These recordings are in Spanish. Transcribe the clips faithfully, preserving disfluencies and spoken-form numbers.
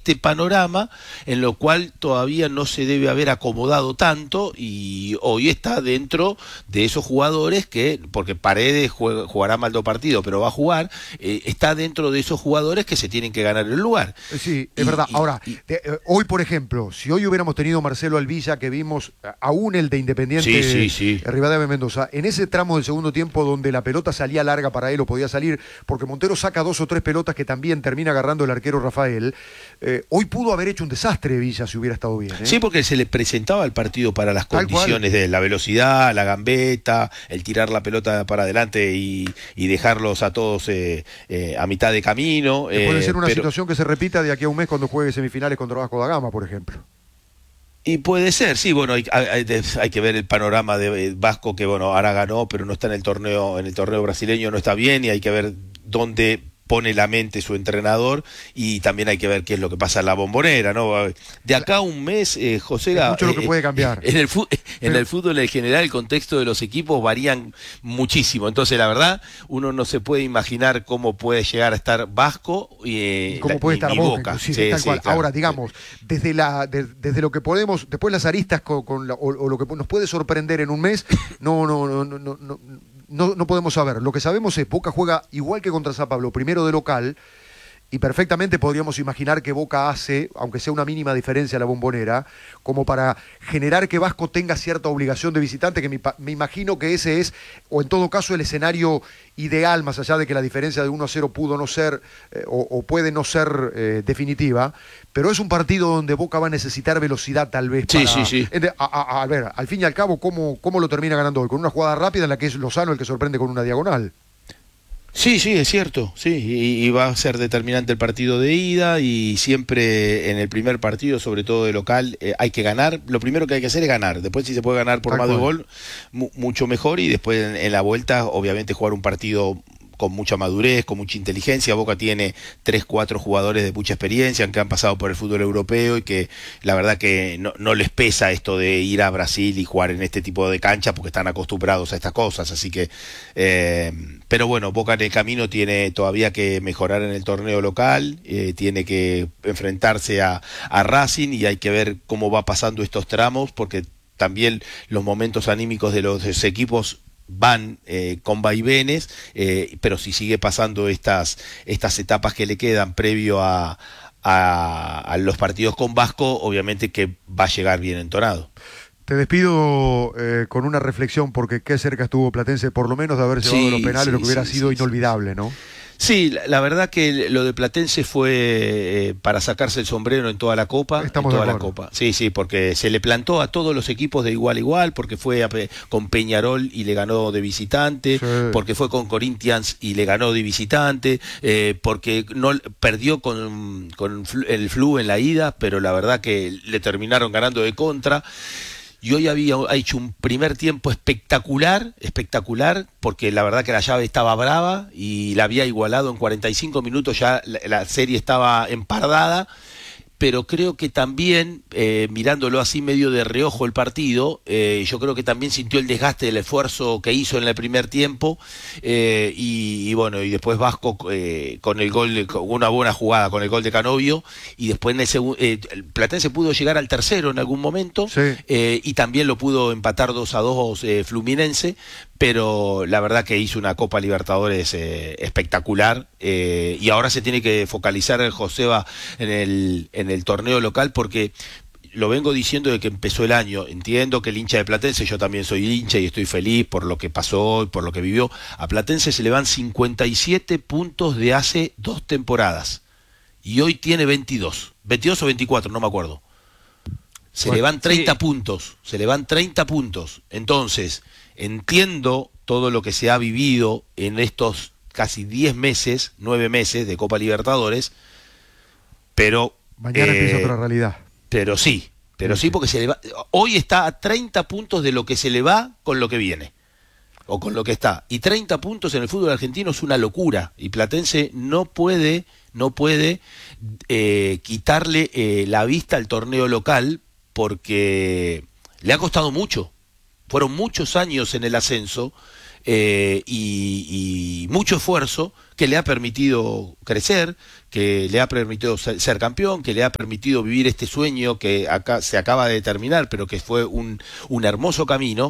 este panorama en lo cual todavía no se debe haber acomodado tanto y hoy está dentro de esos jugadores que, porque Paredes juega, jugará mal dos partidos, pero va a jugar, eh, está dentro de esos jugadores que se tienen que ganar el lugar. Sí, es y, verdad. Y, Ahora, y, de, eh, hoy por ejemplo, si hoy hubiéramos tenido Marcelo Alvilla, que vimos eh, aún el de Independiente sí, sí, sí. eh, Rivadavia Mendoza, en ese tramo del segundo tiempo donde la pelota salía larga para él o podía salir, porque Montero saca dos o tres pelotas que también termina agarrando el arquero Rafael, eh, hoy pudo haber hecho un desastre Villa si hubiera estado bien. ¿eh? Sí, porque se le presentaba el partido para las Tal condiciones cual. de la velocidad, la gambeta, el tirar la pelota para adelante y, y dejarlos a todos eh, eh, a mitad de camino. Que puede eh, ser una pero... situación que se repita de aquí a un mes cuando juegue semifinales contra Vasco da Gama, por ejemplo. Y puede ser, sí, bueno, hay, hay, hay que ver el panorama de Vasco, que bueno, ahora ganó, pero no está en el torneo, en el torneo brasileño, no está bien, y hay que ver dónde pone la mente su entrenador, y también hay que ver qué es lo que pasa en la Bombonera, ¿no? De acá a un mes, eh, José, es mucho eh, lo que puede cambiar. En el, fu- en Pero... el fútbol en general el contexto de los equipos varían muchísimo, entonces la verdad uno no se puede imaginar cómo puede llegar a estar Vasco y, eh, y cómo la, puede y, estar y Boca, Boca. sí, Sí, tal sí, cual. claro. Ahora, digamos, desde la de, desde lo que podemos, después las aristas con, con la, o, o lo que nos puede sorprender en un mes, no, no, no, no, no, no, no, no podemos saber. Lo que sabemos es Boca juega igual que contra San Pablo, primero de local. Y perfectamente podríamos imaginar que Boca hace, aunque sea una mínima diferencia a la Bombonera, como para generar que Vasco tenga cierta obligación de visitante, que me, me imagino que ese es, o en todo caso, el escenario ideal, más allá de que la diferencia de uno a cero pudo no ser, eh, o, o puede no ser eh, definitiva, pero es un partido donde Boca va a necesitar velocidad tal vez. Sí, para, sí, sí. A, a, a ver, al fin y al cabo, ¿cómo, cómo lo termina ganando hoy? Con una jugada rápida en la que es Lozano el que sorprende con una diagonal. Sí, sí, es cierto, sí, y, y va a ser determinante el partido de ida y siempre en el primer partido, sobre todo de local, eh, hay que ganar. Lo primero que hay que hacer es ganar, después si se puede ganar por Tal más de un cual. gol, mu mucho mejor, y después en, en la vuelta obviamente jugar un partido con mucha madurez, con mucha inteligencia. Boca tiene tres, cuatro jugadores de mucha experiencia que han pasado por el fútbol europeo y que la verdad que no, no les pesa esto de ir a Brasil y jugar en este tipo de cancha porque están acostumbrados a estas cosas, así que eh, pero bueno, Boca en el camino tiene todavía que mejorar en el torneo local, eh, tiene que enfrentarse a, a Racing y hay que ver cómo va pasando estos tramos porque también los momentos anímicos de los equipos van eh, con vaivenes, eh, pero si sigue pasando estas, estas etapas que le quedan previo a, a, a los partidos con Vasco, obviamente que va a llegar bien entonado. Te despido eh, con una reflexión, porque qué cerca estuvo Platense, por lo menos de haber llevado Sí, los penales, sí, lo que hubiera sí, sido sí, inolvidable, ¿no? Sí, la, la verdad que lo de Platense fue eh, para sacarse el sombrero en toda la Copa. Estamos en toda de la acuerdo. Copa. Sí, sí, porque se le plantó a todos los equipos de igual a igual, porque fue a, con Peñarol y le ganó de visitante, Sí. porque fue con Corinthians y le ganó de visitante, eh, porque no perdió con, con el Flu en la ida, pero la verdad que le terminaron ganando de contra. Y hoy había hecho un primer tiempo espectacular, espectacular, porque la verdad que la llave estaba brava y la había igualado en cuarenta y cinco minutos, ya la, la serie estaba empardada, pero creo que también, eh, mirándolo así medio de reojo el partido, eh, yo creo que también sintió el desgaste del esfuerzo que hizo en el primer tiempo, eh, y, y bueno, y después Vasco eh, con el gol, de, con una buena jugada, con el gol de Canovio, y después en el segundo, eh, Platense pudo llegar al tercero en algún momento, Sí. eh, y también lo pudo empatar dos a dos eh, Fluminense, pero la verdad que hizo una Copa Libertadores eh, espectacular, eh, y ahora se tiene que focalizar el Joseba en el, en el torneo local, porque lo vengo diciendo de que empezó el año. Entiendo que el hincha de Platense, yo también soy hincha y estoy feliz por lo que pasó y por lo que vivió. A Platense se le van cincuenta y siete puntos de hace dos temporadas y hoy tiene veintidós, veintidós o veinticuatro, no me acuerdo. Se Bueno, le van treinta sí. puntos, se le van treinta puntos. Entonces, entiendo todo lo que se ha vivido en estos casi diez meses, nueve meses de Copa Libertadores, pero... Mañana eh, empieza otra realidad. Pero sí, pero sí, porque se le va, hoy está a treinta puntos de lo que se le va con lo que viene, o con lo que está. Y treinta puntos en el fútbol argentino es una locura, y Platense no puede, no puede eh, quitarle eh, la vista al torneo local, porque le ha costado mucho. Fueron muchos años en el ascenso, eh, y, y mucho esfuerzo que le ha permitido crecer, que le ha permitido ser, ser campeón, que le ha permitido vivir este sueño que acá se acaba de terminar, pero que fue un, un hermoso camino,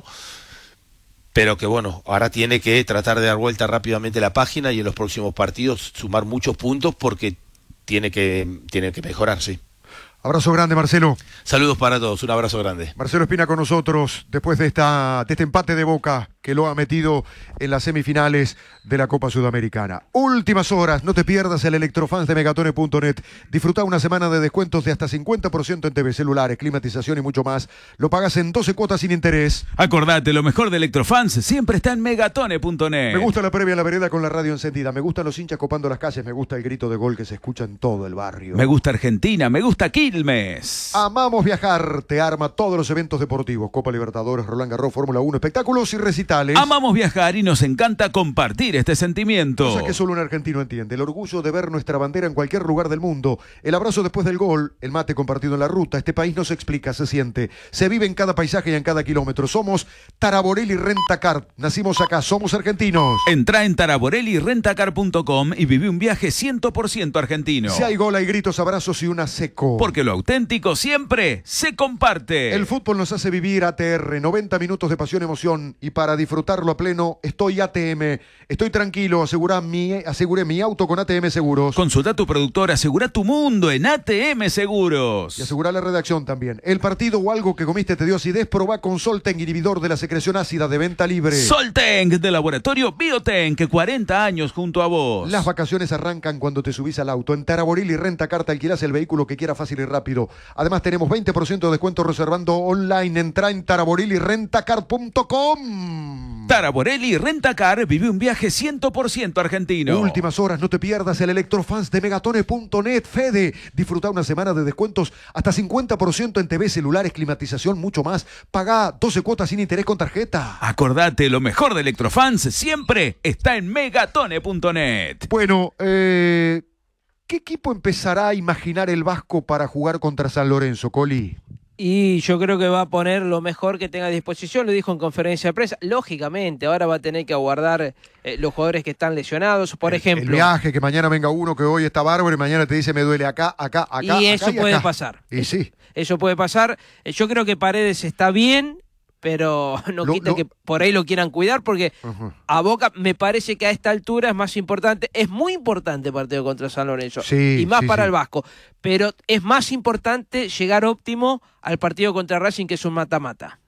pero que bueno, ahora tiene que tratar de dar vuelta rápidamente la página y en los próximos partidos sumar muchos puntos porque tiene que, tiene que mejorar, sí. Abrazo grande, Marcelo. Saludos para todos, un abrazo grande. Marcelo Espina con nosotros después de, esta, de este empate de Boca que lo ha metido en las semifinales de la Copa Sudamericana. Últimas horas, no te pierdas el Electrofans de Megatone punto net. Disfruta una semana de descuentos de hasta cincuenta por ciento en T V, celulares, climatización y mucho más. Lo pagas en doce cuotas sin interés. Acordate, lo mejor de Electrofans siempre está en Megatone punto net. Me gusta la previa a la vereda con la radio encendida. Me gustan los hinchas copando las calles. Me gusta el grito de gol que se escucha en todo el barrio. Me gusta Argentina, me gusta Quilmes. Amamos viajar, te arma todos los eventos deportivos. Copa Libertadores, Roland Garros, Fórmula uno, espectáculos y recitales. Amamos viajar y nos encanta compartir este sentimiento. Cosa que solo un argentino entiende. El orgullo de ver nuestra bandera en cualquier lugar del mundo. El abrazo después del gol. El mate compartido en la ruta. Este país no se explica, se siente. Se vive en cada paisaje y en cada kilómetro. Somos Taraborelli Rentacar. Nacimos acá, somos argentinos. Entrá en taraborelli rentacar punto com y viví un viaje cien por ciento argentino. Si hay gol, hay gritos, abrazos y una seco. Porque lo auténtico siempre se comparte. El fútbol nos hace vivir A T R. noventa minutos de pasión, emoción. Y para disfrutarlo a pleno, estoy A T M. Estoy tranquilo, asegurá mi, aseguré mi auto con A T M Seguros. Consulta tu productor, asegura tu mundo en A T M Seguros. Y asegurá la redacción también. El partido o algo que comiste te dio acidez, probá con Solten, inhibidor de la secreción ácida, de venta libre. Solten, de Laboratorio Biotenk, cuarenta años junto a vos. Las vacaciones arrancan cuando te subís al auto. En Taraborelli Rentacar te alquilás el vehículo que quieras fácil y rápido. Además tenemos veinte por ciento de descuento reservando online. Entrá en taraborelli rentacar punto com. Taraborelli Rentacar vive un viaje cien por ciento argentino. Últimas horas, no te pierdas el Electrofans de Megatone punto net. Fede, disfruta una semana de descuentos hasta cincuenta por ciento en T V, celulares, climatización, mucho más. Pagá doce cuotas sin interés con tarjeta. Acordate, lo mejor de Electrofans siempre está en Megatone punto net. Bueno, eh, ¿qué equipo empezará a imaginar el Vasco para jugar contra San Lorenzo, Coli? Y yo creo que va a poner lo mejor que tenga a disposición, lo dijo en conferencia de prensa. Lógicamente, ahora va a tener que aguardar eh, los jugadores que están lesionados, por el, ejemplo. El viaje, que mañana venga uno que hoy está bárbaro y mañana te dice me duele acá, acá, acá. Y acá, eso y puede acá. pasar. Y sí. Eso puede pasar. Yo creo que Paredes está bien, pero no Lo- quita lo- que por ahí lo quieran cuidar, porque Ajá. a Boca me parece que a esta altura es más importante, es muy importante el partido contra San Lorenzo, Sí, y más sí, para sí. el Vasco, pero es más importante llegar óptimo al partido contra Racing, que es un mata-mata.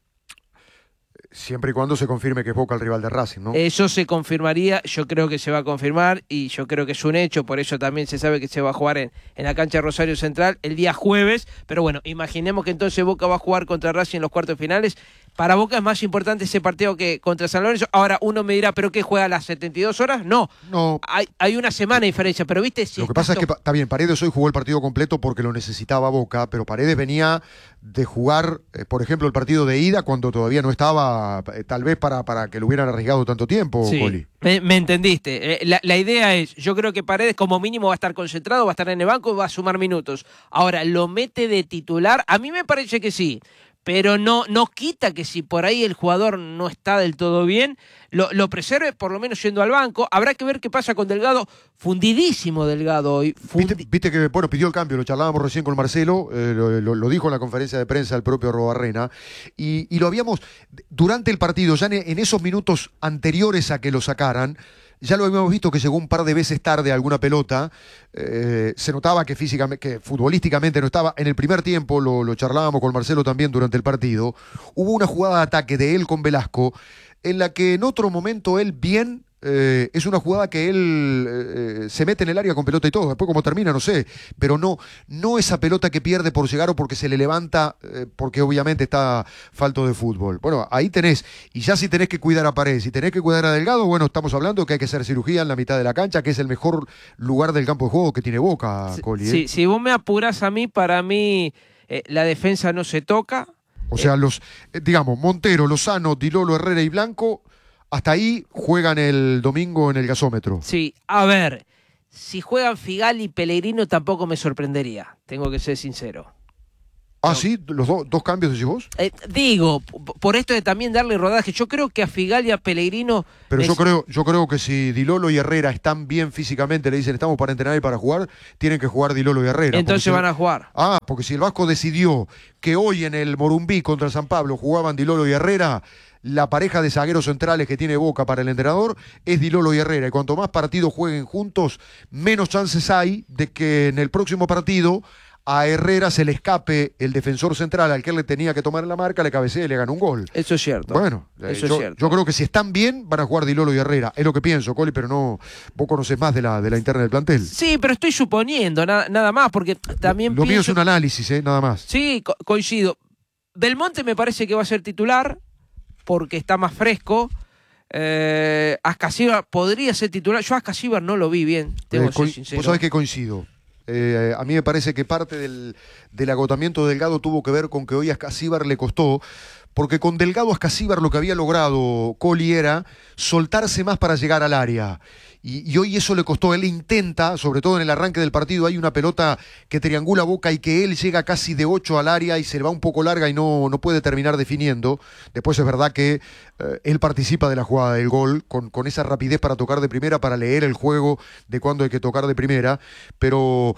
Siempre y cuando se confirme que es Boca el rival de Racing, ¿no? Eso se confirmaría, yo creo que se va a confirmar y yo creo que es un hecho, por eso también se sabe que se va a jugar en, en la cancha de Rosario Central el día jueves, pero bueno, imaginemos que entonces Boca va a jugar contra Racing en los cuartos finales. Para Boca es más importante ese partido que contra San Lorenzo. Ahora uno me dirá, ¿pero qué juega a las setenta y dos horas? No, No. hay, hay una semana de diferencia, pero viste, si Lo que estás pasa es que, to- pa- está bien, Paredes hoy jugó el partido completo porque lo necesitaba Boca, pero Paredes venía de jugar, eh, por ejemplo, el partido de ida cuando todavía no estaba, eh, tal vez para, para que lo hubieran arriesgado tanto tiempo, Sí. Coli. Me, me entendiste. Eh, la, la idea es, yo creo que Paredes como mínimo va a estar concentrado, va a estar en el banco, va a sumar minutos. Ahora, ¿lo mete de titular? A mí me parece que sí, pero no, no quita que si por ahí el jugador no está del todo bien, lo, lo preserve por lo menos yendo al banco. Habrá que ver qué pasa con Delgado, fundidísimo Delgado hoy. Viste, fundi- viste que, bueno, pidió el cambio, lo charlábamos recién con Marcelo, eh, lo, lo- lo dijo en la conferencia de prensa el propio Robarrena, y, y lo habíamos, durante el partido, ya en, en esos minutos anteriores a que lo sacaran, ya lo habíamos visto que llegó un par de veces tarde a alguna pelota, eh, se notaba que físicamente, que futbolísticamente no estaba. En el primer tiempo, lo, lo charlábamos con Marcelo también durante el partido, hubo una jugada de ataque de él con Velasco, en la que en otro momento él bien, eh, es una jugada que él eh, se mete en el área con pelota y todo, después cómo termina no sé, pero no, no esa pelota que pierde por llegar o porque se le levanta, eh, porque obviamente está falto de fútbol. Bueno, ahí tenés, y ya si tenés que cuidar a Paredes, si tenés que cuidar a Delgado, bueno, estamos hablando que hay que hacer cirugía en la mitad de la cancha, que es el mejor lugar del campo de juego que tiene Boca, Sí, Coli, ¿eh? sí, si vos me apurás a mí, para mí eh, la defensa no se toca. O sea, los, eh, digamos, Montero, Lozano, Dilolo, Herrera y Blanco, hasta ahí juegan el domingo en el gasómetro. Sí, a ver, si juegan Figal y Pellegrino tampoco me sorprendería, tengo que ser sincero. Ah, No. sí, los do- dos cambios decís vos. Eh, digo, p- por esto de también darle rodaje, yo creo que a Figal y a Pellegrino... Pero yo es- creo, yo creo que si Di Lolo y Herrera están bien físicamente, le dicen estamos para entrenar y para jugar, tienen que jugar Di Lolo y Herrera. Entonces porque si- van a jugar. Ah, porque si el Vasco decidió que hoy en el Morumbí contra San Pablo jugaban Di Lolo y Herrera, la pareja de zagueros centrales que tiene Boca para el entrenador es Di Lolo y Herrera. Y cuanto más partidos jueguen juntos, menos chances hay de que en el próximo partido a Herrera se le escape el defensor central al que él le tenía que tomar la marca, le cabecea y le gana un gol. Eso es cierto. Bueno, eh, Eso es yo, cierto. yo creo que si están bien, van a jugar Di Lolo y Herrera. Es lo que pienso, Coli, pero no, vos conocés más de la, de la interna del plantel. Sí, pero estoy suponiendo, na- nada más, porque también Lo mío es pienso... un análisis, eh, nada más. Sí, co- coincido. Belmonte me parece que va a ser titular, porque está más fresco. Eh, Ascasíbar podría ser titular. Yo a Ascasíbar no lo vi bien, tengo Eh, que ser coi- sincero. Vos sabés que coincido. Eh, a mí me parece que parte del, del agotamiento de Delgado tuvo que ver con que hoy a Ascasíbar le costó, porque con Delgado Ascasíbar lo que había logrado Coli era soltarse más para llegar al área. Y, y hoy eso le costó. Él intenta, sobre todo en el arranque del partido, hay una pelota que triangula Boca y que él llega casi de ocho al área y se le va un poco larga y no, no puede terminar definiendo. Después es verdad que eh, él participa de la jugada del gol con, con esa rapidez para tocar de primera, para leer el juego de cuándo hay que tocar de primera, pero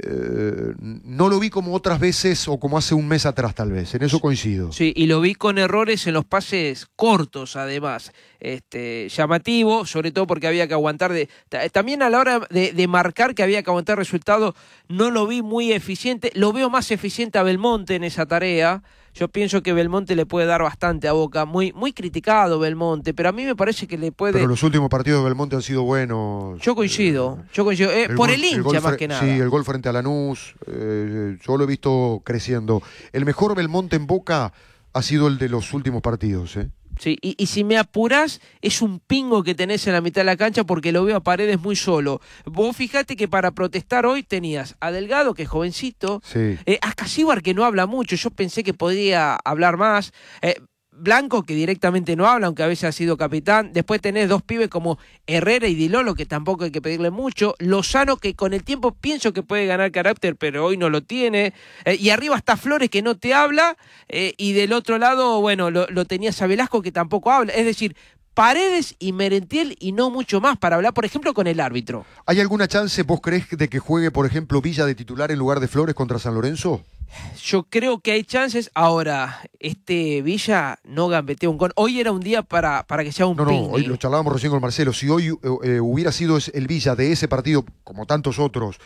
eh, no lo vi como otras veces o como hace un mes atrás tal vez. En eso coincido. Sí, y lo vi con errores en los pases cortos, además. Este, llamativo, sobre todo porque había que aguantar. De, ta- también a la hora de, de marcar que había que aguantar resultados, no lo vi muy eficiente. Lo veo más eficiente a Belmonte en esa tarea. Yo pienso que Belmonte le puede dar bastante a Boca. Muy, muy criticado Belmonte, pero a mí me parece que le puede... Pero los últimos partidos de Belmonte han sido buenos. Yo coincido, yo coincido. Eh, por gol- el hincha gol más fre- que nada. Sí, el gol frente a Lanús, eh, yo lo he visto creciendo. El mejor Belmonte en Boca ha sido el de los últimos partidos, ¿eh? Sí, y, y si me apurás, es un pingo que tenés en la mitad de la cancha porque lo veo a Paredes muy solo. Vos fijate que para protestar hoy tenías a Delgado, que es jovencito, Sí. eh, a Ascasíbar, que no habla mucho, yo pensé que podía hablar más, eh, Blanco, que directamente no habla, aunque a veces ha sido capitán. Después tenés dos pibes como Herrera y Di Lolo, que tampoco hay que pedirle mucho. Lozano, que con el tiempo pienso que puede ganar carácter, pero hoy no lo tiene. Eh, y arriba está Flores, que no te habla. Eh, y del otro lado, bueno, lo, lo tenías a Velasco, que tampoco habla. Es decir, Paredes y Merentiel y no mucho más para hablar, por ejemplo, con el árbitro. ¿Hay alguna chance, vos creés, de que juegue, por ejemplo, Villa de titular en lugar de Flores contra San Lorenzo? Yo creo que hay chances. Ahora, este Villa no gambetea un con. Hoy era un día para, para que sea un No, no, picnic. hoy lo charlábamos recién con Marcelo. Si hoy eh, eh, hubiera sido es- el Villa de ese partido, como tantos otros,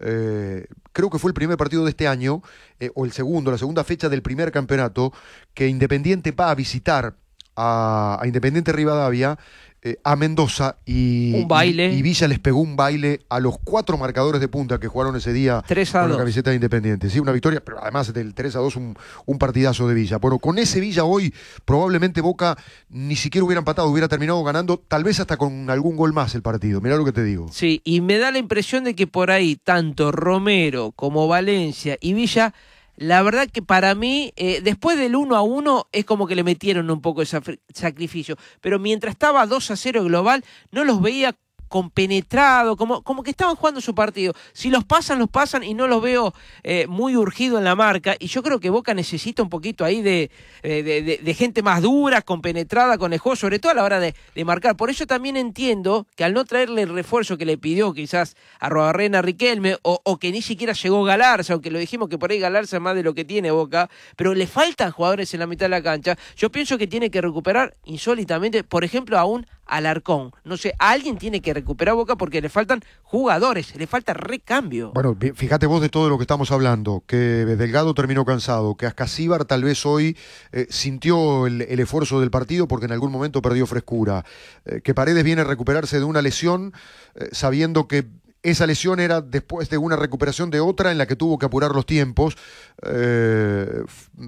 eh, creo que fue el primer partido de este año, eh, o el segundo, la segunda fecha del primer campeonato, que Independiente va a visitar a, a Independiente Rivadavia, eh, a Mendoza, y, Un baile. y, y Villa les pegó un baile a los cuatro marcadores de punta que jugaron ese día tres a con la dos. camiseta de Independiente. Sí, una victoria, pero además del tres a dos un, un partidazo de Villa. Bueno, con ese Villa hoy probablemente Boca ni siquiera hubiera empatado, hubiera terminado ganando, tal vez hasta con algún gol más el partido. Mirá lo que te digo. Sí, y me da la impresión de que por ahí tanto Romero como Valencia y Villa, la verdad que para mí, eh, después del uno a uno, es como que le metieron un poco de safri- sacrificio. Pero mientras estaba dos a cero global, no los veía compenetrado, como, como que estaban jugando su partido. Si los pasan, los pasan y no los veo eh, muy urgido en la marca. Y yo creo que Boca necesita un poquito ahí de, de, de- de gente más dura, compenetrada con el juego, sobre todo a la hora de, de marcar. Por eso también entiendo que al no traerle el refuerzo que le pidió quizás a Robarrena Riquelme, o, o que ni siquiera llegó Galarza, aunque lo dijimos que por ahí Galarza es más de lo que tiene Boca, pero le faltan jugadores en la mitad de la cancha. Yo pienso que tiene que recuperar insólitamente, por ejemplo, a un Alarcón. No sé, a alguien tiene que recuperar Boca porque le faltan jugadores, le falta recambio. Bueno, vi- fíjate vos de todo lo que estamos hablando, que Delgado terminó cansado, que Ascasíbar tal vez hoy eh, sintió el, el esfuerzo del partido porque en algún momento perdió frescura, eh, que Paredes viene a recuperarse de una lesión eh, sabiendo que esa lesión era después de una recuperación de otra en la que tuvo que apurar los tiempos. Eh,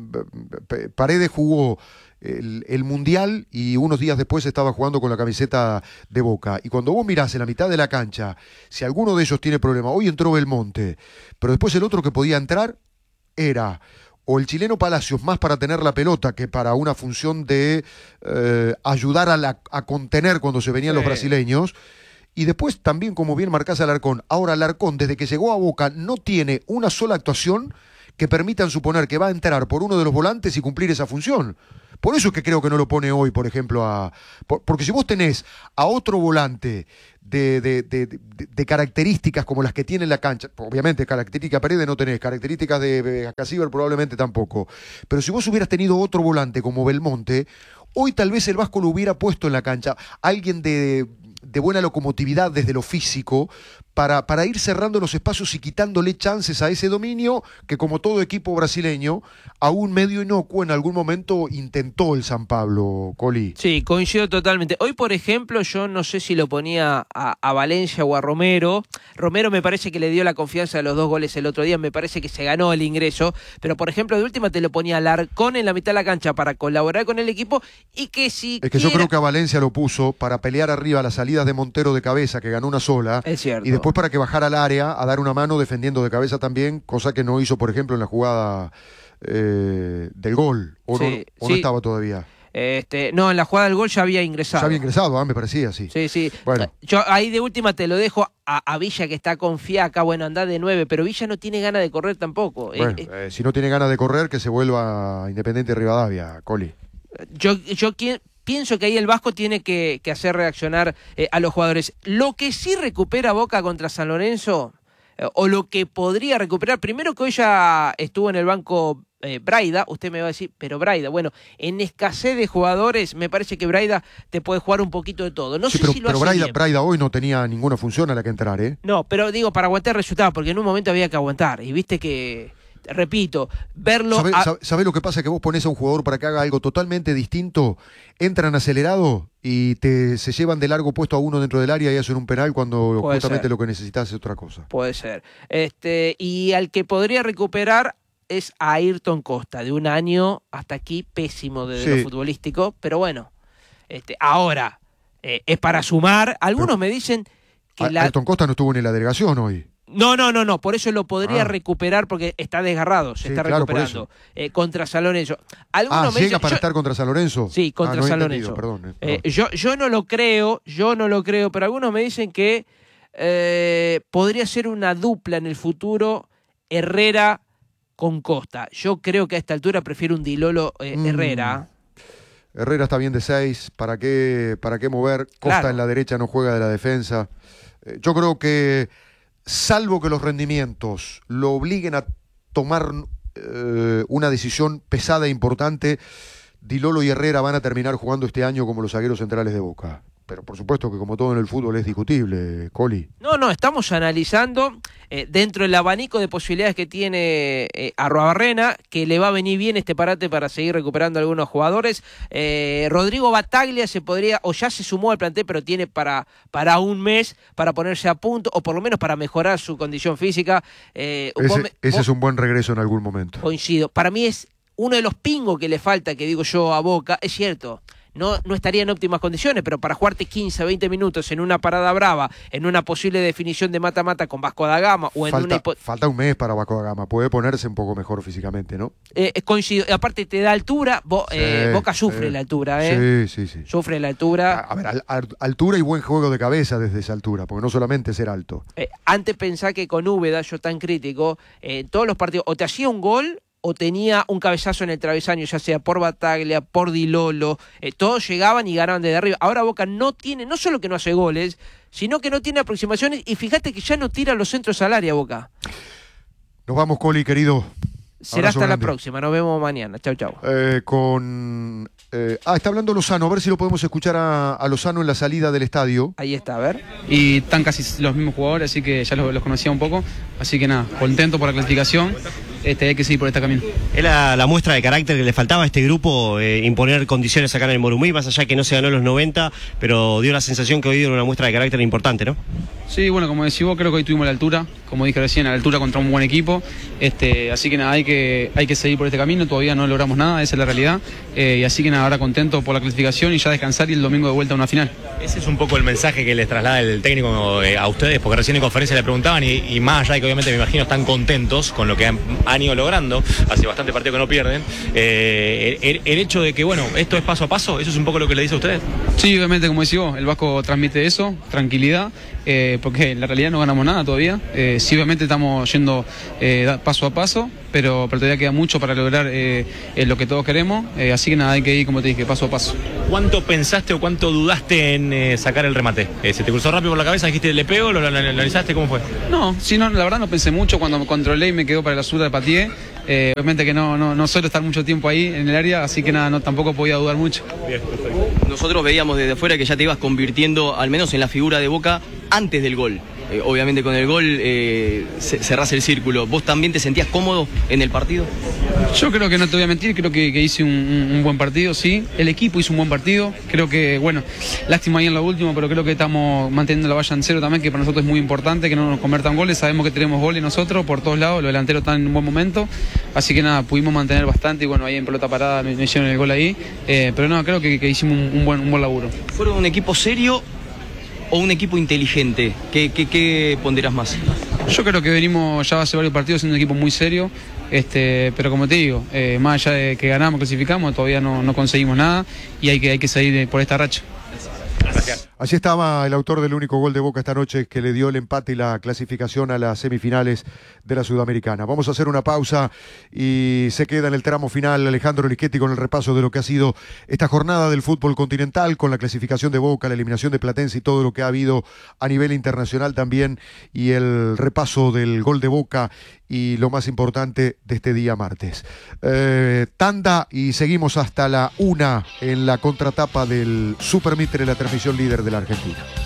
f- Paredes jugó el, el Mundial y unos días después estaba jugando con la camiseta de Boca. Y cuando vos mirás en la mitad de la cancha, si alguno de ellos tiene problema, hoy entró Belmonte, pero después el otro que podía entrar era o el chileno Palacios, más para tener la pelota que para una función de eh, ayudar a, la, a contener cuando se venían Sí. los brasileños. Y después también, como bien marcás, Alarcón. Ahora Alarcón, desde que llegó a Boca, no tiene una sola actuación que permitan suponer que va a entrar por uno de los volantes y cumplir esa función. Por eso es que creo que no lo pone hoy, por ejemplo, a... Por, porque si vos tenés a otro volante de, de, de, de, de características como las que tiene en la cancha, obviamente características Paredes no tenés, características de, de Casiber probablemente tampoco, pero si vos hubieras tenido otro volante como Belmonte, hoy tal vez el Vasco lo hubiera puesto en la cancha, alguien de, de buena locomotividad desde lo físico, para, para ir cerrando los espacios y quitándole chances a ese dominio que, como todo equipo brasileño, aún medio inocuo en algún momento intentó el San Pablo, Coli. Sí, coincido totalmente. Hoy, por ejemplo, yo no sé si lo ponía a, a Valencia o a Romero. Romero me parece que le dio la confianza de los dos goles el otro día, me parece que se ganó el ingreso, pero por ejemplo, de última te lo ponía a Larcón en la mitad de la cancha para colaborar con el equipo y que si Es que quiera... yo creo que a Valencia lo puso para pelear arriba las salidas de Montero de cabeza, que ganó una sola, Es cierto. y después para que bajara al área a dar una mano defendiendo de cabeza también, cosa que no hizo, por ejemplo, en la jugada eh, del gol, o, Sí, no, o sí. no estaba todavía. Este, no, en la jugada del gol ya había ingresado. Ya había ingresado, ah, me parecía, sí. Sí, sí. Bueno. Yo ahí de última te lo dejo a, a Villa, que está con Fiaca, bueno, anda de nueve, pero Villa no tiene ganas de correr tampoco. Bueno, Eh, eh, si no tiene ganas de correr, que se vuelva a Independiente Rivadavia, Coli. Yo, yo qui- pienso que ahí el Vasco tiene que, que hacer reaccionar eh, a los jugadores. Lo que sí recupera Boca contra San Lorenzo, eh, o lo que podría recuperar, primero que hoy ya estuvo en el banco eh, Braida, usted me va a decir, pero Braida, bueno, en escasez de jugadores, me parece que Braida te puede jugar un poquito de todo. No Sí, sé pero, si lo pero hace Braida, bien. Braida hoy no tenía ninguna función a la que entrar, ¿eh? No, pero digo, para aguantar resultados, porque en un momento había que aguantar, y viste que... Repito, verlo... ¿Sabés a- sabe, sabe lo que pasa? Que vos pones a un jugador para que haga algo totalmente distinto, entran acelerado y te se llevan de largo puesto a uno dentro del área y hacen un penal cuando Puede justamente ser. lo que necesitas es otra cosa. Puede ser. Este, y al que podría recuperar es a Ayrton Costa, de un año hasta aquí pésimo desde Sí. lo futbolístico, pero bueno, este, ahora eh, es para sumar. Algunos Pero- me dicen que A- la... Ayrton Costa no estuvo ni en la delegación hoy. No, no, no, no, por eso lo podría Ah. recuperar porque está desgarrado, se Sí, está claro, por recuperando eh, contra San Lorenzo. Algunos Ah, me llega dicen- para yo- estar contra San Lorenzo. Sí, contra Ah, no he San entendido, Lorenzo. Perdón, eh, Eh, perdón. yo, yo no lo creo, yo no lo creo, pero algunos me dicen que eh, podría ser una dupla en el futuro Herrera con Costa. Yo creo que a esta altura prefiero un Dilolo eh, Mm. Herrera. Herrera está bien de seis, ¿para qué, para qué mover? Costa Claro. en la derecha no juega de la defensa. Eh, yo creo que, salvo que los rendimientos lo obliguen a tomar eh, una decisión pesada e importante, Dilolo y Herrera van a terminar jugando este año como los zagueros centrales de Boca. Pero por supuesto que como todo en el fútbol es discutible, Coli. No, no, estamos analizando eh, dentro del abanico de posibilidades que tiene eh, Arruabarrena, que le va a venir bien este parate para seguir recuperando algunos jugadores. Eh, Rodrigo Bataglia se podría, o ya se sumó al plantel, pero tiene para, para un mes para ponerse a punto, o por lo menos para mejorar su condición física. Eh, vos Ese, me- ese vos- es un buen regreso en algún momento. Coincido. Para mí es uno de los pingos que le falta, que digo yo a Boca, es cierto. No, no estaría en óptimas condiciones, pero para jugarte quince, veinte minutos en una parada brava, en una posible definición de mata-mata con Vasco da Gama o en una... Falta, hipo- falta un mes para Vasco da Gama. Puede ponerse un poco mejor físicamente, ¿no? Eh, eh, coincido. Aparte te da altura, Bo- eh, Sí, Boca sufre sí. la altura, ¿eh? Sí, sí, sí. Sufre la A, altura. a ver, al- al- altura y buen juego de cabeza desde esa altura, porque no solamente ser alto. Eh, antes pensá que con Úbeda, yo tan crítico, eh, en todos los partidos, o te hacía un gol o tenía un cabezazo en el travesaño, ya sea por Bataglia, por Dilolo, eh, todos llegaban y ganaban desde arriba. Ahora Boca no tiene, no solo que no hace goles, sino que no tiene aproximaciones, y fíjate que ya no tira los centros al área, Boca. Nos vamos, Coli, querido. Será Abrazo hasta la grande. próxima, nos vemos mañana. Chau, chau. Eh, con. eh, ah, está hablando Lozano. A ver si lo podemos escuchar a, a Lozano en la salida del estadio. Ahí está, a ver. Y están casi los mismos jugadores, así que ya los, los conocía un poco. Así que nada, contento por la clasificación. Este, hay que seguir por este camino. Era la muestra de carácter que le faltaba a este grupo, eh, imponer condiciones acá en el Morumbi, más allá que no se ganó en los noventa, pero dio la sensación que hoy dio una muestra de carácter importante, ¿no? Sí, bueno, como decís vos, creo que hoy tuvimos la altura, como dije recién, a la altura contra un buen equipo. Este, así que nada, hay que, hay que seguir por este camino, todavía no logramos nada, esa es la realidad. Eh, y así que nada, ahora contento por la clasificación y ya descansar y el domingo de vuelta a una final. Ese es un poco el mensaje que les traslada el técnico eh, a ustedes, porque recién en conferencia le preguntaban y, y más allá de que obviamente me imagino están contentos con lo que han, han ido logrando, hace bastante partido que no pierden. Eh, el, el hecho de que, bueno, esto es paso a paso, ¿eso es un poco lo que le dice a ustedes? Sí, obviamente, como decís vos, el Vasco transmite eso, tranquilidad, eh, porque en la realidad no ganamos nada todavía. Eh, sí, obviamente estamos yendo eh, paso a paso, pero, pero todavía queda mucho para lograr eh, eh, lo que todos queremos, eh, así que nada, hay que ir, como te dije, paso a paso. ¿Cuánto pensaste o cuánto dudaste en eh, sacar el remate? Eh, ¿Se te cruzó rápido por la cabeza? ¿Dijiste le pego? ¿Lo analizaste? ¿Cómo fue? No, sí, no, la verdad no pensé mucho cuando me controlé y me quedó para la zurda de Patié. Eh, obviamente que no, no, no suelo estar mucho tiempo ahí en el área, así que nada, no, tampoco podía dudar mucho. Bien, perfecto. Nosotros veíamos desde afuera que ya te ibas convirtiendo, al menos en la figura de Boca, antes del gol. Eh, obviamente con el gol eh, cerrás el círculo. ¿Vos también te sentías cómodo en el partido? Yo creo que no te voy a mentir, creo que, que hice un, un, un buen partido, sí. El equipo hizo un buen partido. Creo que, bueno, lástima ahí en lo último, pero creo que estamos manteniendo la valla en cero también, que para nosotros es muy importante que no nos conviertan goles. Sabemos que tenemos goles nosotros por todos lados, los delanteros están en un buen momento. Así que nada, pudimos mantener bastante y bueno, ahí en pelota parada me, me hicieron el gol ahí. Eh, pero no, creo que, que hicimos un, un, buen, un buen laburo. ¿Fueron un equipo serio o un equipo inteligente? ¿Qué, qué, qué ponderás más? Yo creo que venimos ya hace varios partidos siendo un equipo muy serio, este, pero como te digo, eh, más allá de que ganamos, clasificamos, todavía no, no conseguimos nada y hay que, hay que seguir por esta racha. Gracias. Allí estaba el autor del único gol de Boca esta noche que le dio el empate y la clasificación a las semifinales de la Sudamericana. Vamos a hacer una pausa y se queda en el tramo final Alejandro Lischetti con el repaso de lo que ha sido esta jornada del fútbol continental, con la clasificación de Boca, la eliminación de Platense y todo lo que ha habido a nivel internacional también, y el repaso del gol de Boca y lo más importante de este día martes. Eh, tanda y seguimos hasta la una en la contratapa del Super Mitre, la transmisión líder de la Argentina.